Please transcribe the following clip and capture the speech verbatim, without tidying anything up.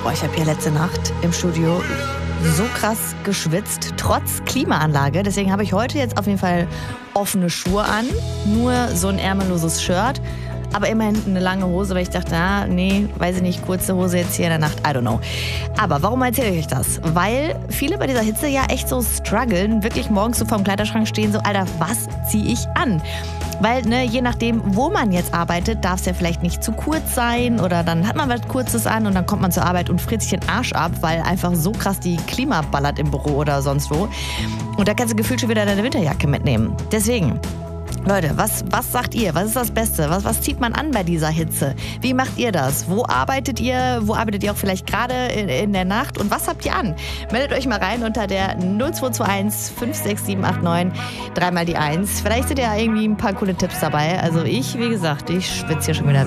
Boah, ich habe hier letzte Nacht im Studio so krass geschwitzt, trotz Klimaanlage. Deswegen habe ich heute jetzt auf jeden Fall offene Schuhe an, nur so ein ärmelloses Shirt, aber immerhin eine lange Hose, weil ich dachte, ah, nee, weiß ich nicht, kurze Hose jetzt hier in der Nacht, I don't know. Aber warum erzähle ich euch das? Weil viele bei dieser Hitze ja echt so strugglen, wirklich morgens so vorm Kleiderschrank stehen, so, Alter, was ziehe ich an? Weil, ne, je nachdem, wo man jetzt arbeitet, darf es ja vielleicht nicht zu kurz sein oder dann hat man was Kurzes an und dann kommt man zur Arbeit und friert sich den Arsch ab, weil einfach so krass die Klima ballert im Büro oder sonst wo. Und da kannst du gefühlt schon wieder deine Winterjacke mitnehmen. Deswegen, Leute, was, was sagt ihr? Was ist das Beste? Was, was zieht man an bei dieser Hitze? Wie macht ihr das? Wo arbeitet ihr? Wo arbeitet ihr auch vielleicht gerade in, in der Nacht? Und was habt ihr an? Meldet euch mal rein unter der null zwei zwei eins fünf sechs sieben acht neun, dreimal die eins. Vielleicht sind ja irgendwie ein paar coole Tipps dabei. Also ich, wie gesagt, ich schwitze hier schon wieder.